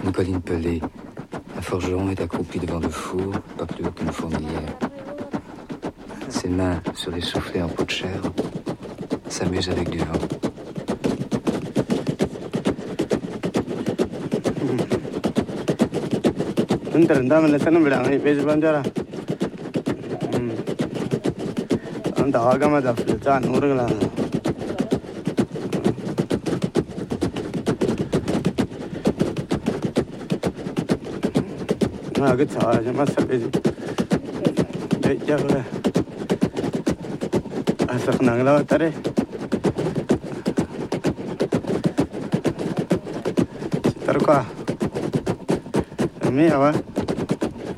une colline pelée. Un forgeron est accroupi devant le four, pas plus haut qu'une fourmilière. Ses mains, sur les soufflets en peau de chèvre, s'amusent avec du vent. Terus, ini apa?